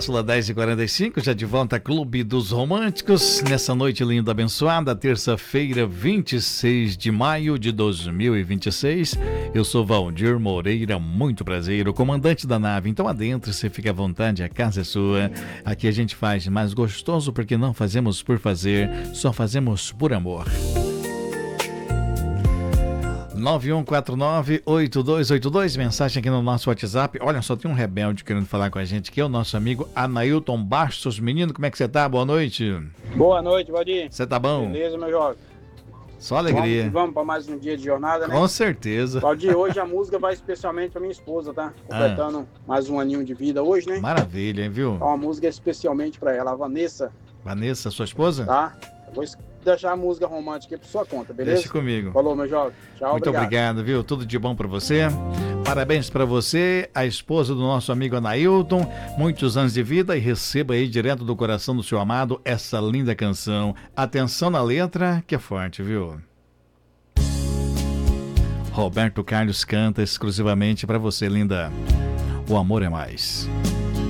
Cápsula 10h45, já de volta a Clube dos Românticos, nessa noite linda, abençoada, terça-feira, 26 de maio de 2026. Eu sou Valdir Moreira, muito prazer, o comandante da nave. Então adentre-se, fique à vontade, a casa é sua. Aqui a gente faz mais gostoso porque não fazemos por fazer, só fazemos por amor. 9149-8282, mensagem aqui no nosso WhatsApp. Olha, só tem um rebelde querendo falar com a gente, que é o nosso amigo Anailton Bastos. Menino, como é que você tá? Boa noite. Boa noite, Valdir. Você tá bom? Beleza, meu jovem? Só alegria. Vamos para mais um dia de jornada, né? Com certeza. Valdir, hoje a música vai especialmente para minha esposa, tá? Completando mais um aninho de vida hoje, né? Maravilha, hein, viu? Então a música é especialmente para ela, a Vanessa. Vanessa, sua esposa? Tá? Eu vou deixar a música romântica aqui por sua conta, beleza? Deixa comigo. Falou, meu jovem. Tchau, muito obrigado, viu? Tudo de bom pra você. Parabéns pra você, a esposa do nosso amigo Anailton. Muitos anos de vida e receba aí direto do coração do seu amado essa linda canção. Atenção na letra, que é forte, viu? Roberto Carlos canta exclusivamente pra você, linda. O amor é mais.